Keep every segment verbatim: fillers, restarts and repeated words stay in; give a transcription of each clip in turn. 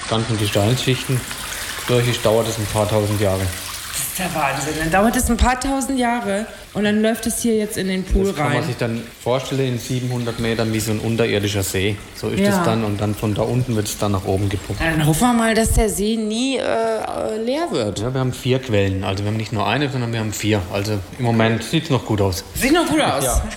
ganzen Gesteinsschichten durch ist, dauert es ein paar tausend Jahre. Das ist der Wahnsinn. Dann dauert es ein paar tausend Jahre und dann läuft es hier jetzt in den Pool das kann rein. man sich dann vorstellen, in siebenhundert Metern wie so ein unterirdischer See. So ist Ja. es dann und dann von da unten wird es dann nach oben gepumpt. Dann hoffen wir mal, dass der See nie äh, leer wird. Ja, wir haben vier Quellen. Also wir haben nicht nur eine, sondern wir haben vier. Also im Moment sieht es noch gut aus. Sieht noch gut aus. Ja.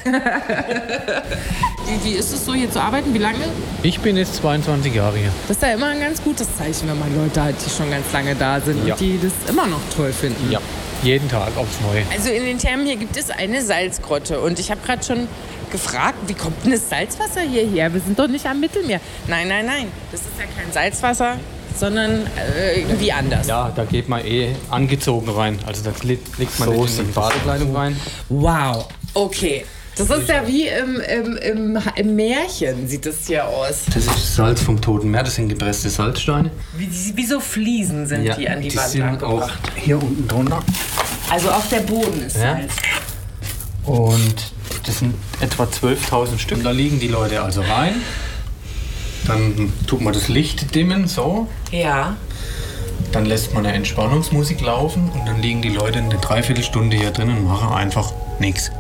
wie, wie ist es so, hier zu arbeiten? Wie lange? Ich bin jetzt zweiundzwanzig Jahre hier. Das ist ja immer ein ganz gutes Zeichen, wenn man Leute hat, die schon ganz lange da sind Ja. und die das immer noch toll finden. Ja, jeden Tag aufs Neue. Also in den Thermen hier gibt es eine Salzgrotte und ich habe gerade schon gefragt, wie kommt denn das Salzwasser hierher? Wir sind doch nicht am Mittelmeer. Nein, nein, nein, das ist ja kein Salzwasser, sondern äh, irgendwie anders. Ja, da geht man eh angezogen rein. Also da legt man So nicht in die Badekleidung rein. Wow, okay. Das ist ja wie im, im, im, im Märchen, sieht das hier aus. Das ist Salz vom Toten Meer, das sind gepresste Salzsteine. Wie, wie so Fliesen sind Ja, die an die, die Wand sind angebracht. auch hier unten drunter. Also auch der Boden ist Ja. Salz. Und das sind etwa zwölftausend Stück. Da liegen die Leute also rein. Dann tut man das Licht dimmen, so. Ja. Dann lässt man eine Entspannungsmusik laufen und dann liegen die Leute eine Dreiviertelstunde hier drin und machen einfach nichts.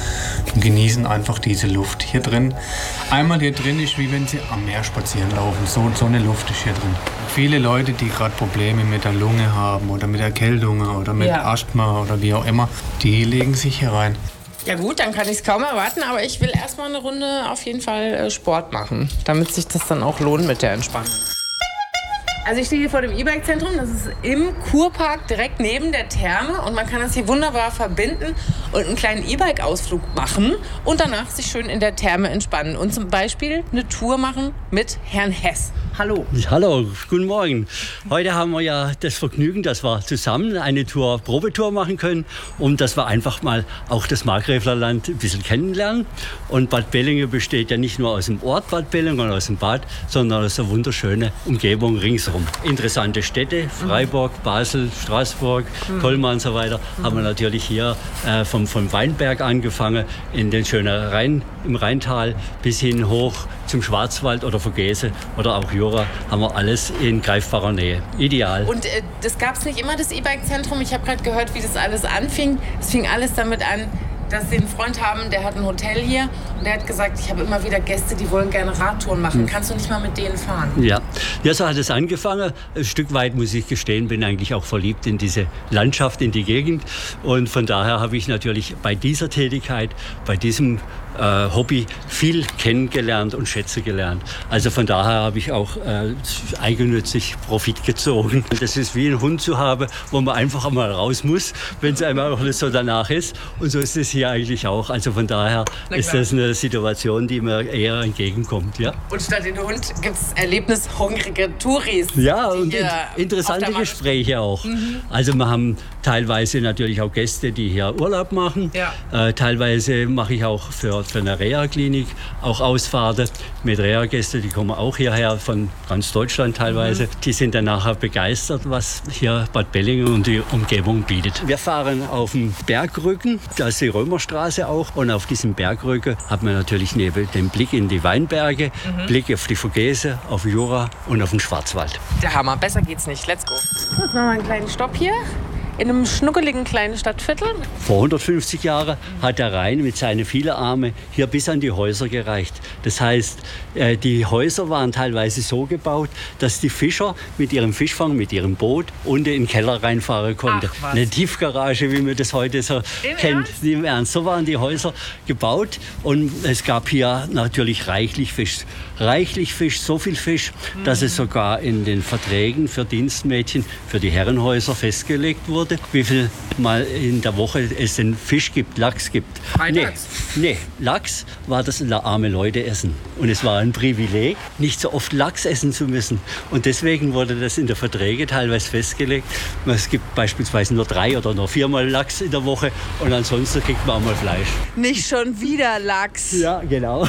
Und genießen einfach diese Luft hier drin. Einmal hier drin ist, wie wenn sie am Meer spazieren laufen. So, so eine Luft ist hier drin. Viele Leute, die gerade Probleme mit der Lunge haben oder mit Erkältungen oder mit Ja. Asthma oder wie auch immer, die legen sich hier rein. Ja gut, dann kann ich es kaum erwarten, aber ich will erstmal eine Runde auf jeden Fall äh, Sport machen, damit sich das dann auch lohnt mit der Entspannung. Also ich stehe hier vor dem E-Bike-Zentrum, das ist im Kurpark direkt neben der Therme und man kann das hier wunderbar verbinden und einen kleinen E-Bike-Ausflug machen und danach sich schön in der Therme entspannen und zum Beispiel eine Tour machen mit Herrn Hess. Hallo. Hallo, guten Morgen. Heute haben wir ja das Vergnügen, dass wir zusammen eine Tour, Probetour machen können und dass wir einfach mal auch das Markgräflerland ein bisschen kennenlernen. Und Bad Bellinge besteht ja nicht nur aus dem Ort Bad Bellinge und aus dem Bad, sondern aus einer wunderschönen Umgebung ringsherum. Interessante Städte, Freiburg, Basel, Straßburg, Mhm. Colmar und so weiter, haben wir natürlich hier äh, vom, vom Weinberg angefangen, in den schönen Rhein, im Rheintal bis hin hoch zum Schwarzwald oder Vogese oder auch Jura, haben wir alles in greifbarer Nähe. Ideal. Und äh, das gab es nicht immer, das E-Bike-Zentrum. Ich habe gerade gehört, wie das alles anfing. Es fing alles damit an, dass sie einen Freund haben, der hat ein Hotel hier und der hat gesagt, ich habe immer wieder Gäste, die wollen gerne Radtouren machen. Hm. Kannst du nicht mal mit denen fahren? Ja. ja, so hat es angefangen. Ein Stück weit, muss ich gestehen, bin eigentlich auch verliebt in diese Landschaft, in die Gegend. Und von daher habe ich natürlich bei dieser Tätigkeit, bei diesem äh, Hobby viel kennengelernt und schätzen gelernt. Also von daher habe ich auch äh, eigennützig Profit gezogen. Das ist wie ein Hund zu haben, wo man einfach einmal raus muss, wenn es einmal auch nicht so danach ist. Und so ist es hier eigentlich auch. Also von daher Na ist klar. das eine Situation, die mir eher entgegenkommt. Ja. Und statt den Hund gibt es erlebnishungrige Touris. Ja, die und hier interessante auf der Matte- Gespräche auch. Mhm. Also wir haben teilweise natürlich auch Gäste, die hier Urlaub machen. Ja. Äh, teilweise mache ich auch für, für eine Reha-Klinik auch Ausfahrten mit Reha-Gästen, die kommen auch hierher von ganz Deutschland teilweise. Mhm. Die sind dann nachher begeistert, was hier Bad Bellinge und die Umgebung bietet. Wir fahren auf dem Bergrücken, da ist die Römerstraße auch. Und auf diesem Bergrücken hat man natürlich neben dem Blick in die Weinberge, Mhm. Blick auf die Vogese, auf Jura und auf den Schwarzwald. Der Hammer, besser geht's nicht. Let's go. Jetzt machen wir einen kleinen Stopp hier in einem schnuckeligen kleinen Stadtviertel. Vor hundertfünfzig Jahren hat der Rhein mit seinen vielen Armen hier bis an die Häuser gereicht. Das heißt, äh, die Häuser waren teilweise so gebaut, dass die Fischer mit ihrem Fischfang, mit ihrem Boot unten in den Keller reinfahren konnten. Ach, was. Eine Tiefgarage, wie man das heute so Im kennt. Ernst? Im Ernst. So waren die Häuser gebaut und es gab hier natürlich reichlich Fisch. Reichlich Fisch, so viel Fisch, Mhm. dass es sogar in den Verträgen für Dienstmädchen, für die Herrenhäuser festgelegt wurde, wie viel mal in der Woche es den Fisch gibt, Lachs gibt. Freitags? Nee, nee, Lachs war das arme Leute essen. Und es war ein Privileg, nicht so oft Lachs essen zu müssen. Und deswegen wurde das in der Verträge teilweise festgelegt. Es gibt beispielsweise nur drei oder nur viermal Lachs in der Woche und ansonsten kriegt man auch mal Fleisch. Nicht schon wieder Lachs. Ja, genau.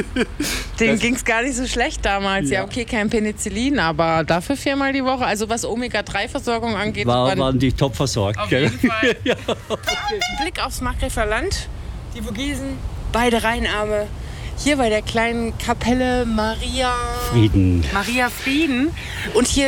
Denen ging es gar nicht so schlecht damals. Ja. Ja. okay, kein Penicillin, aber dafür viermal die Woche. Also was Omega drei Versorgung angeht. War, waren- waren die top versorgt. Auf gell? jeden Fall. ja. Blick aufs Markgräfler Land, die Vogesen, beide Rheinarme. Hier bei der kleinen Kapelle Maria Frieden. Maria Frieden. Und hier